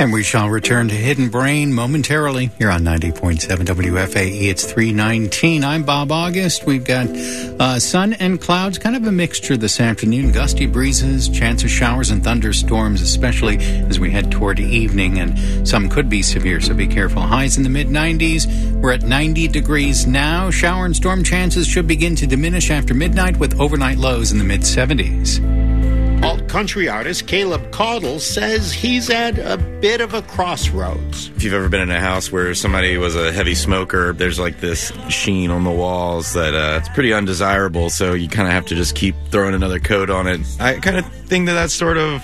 And we shall return to Hidden Brain momentarily here on 90.7 WFAE. It's 3:19. I'm Bob August. We've got sun and clouds, kind of a mixture this afternoon. Gusty breezes, chance of showers and thunderstorms, especially as we head toward evening, and some could be severe, so be careful. Highs in the mid-90s. We're at 90 degrees now. Shower and storm chances should begin to diminish after midnight with overnight lows in the mid-70s. Alt-country artist Caleb Caudle says he's at a bit of a crossroads. If you've ever been in a house where somebody was a heavy smoker, there's like this sheen on the walls that it's pretty undesirable, so you kind of have to just keep throwing another coat on it. I kind of think that that's sort of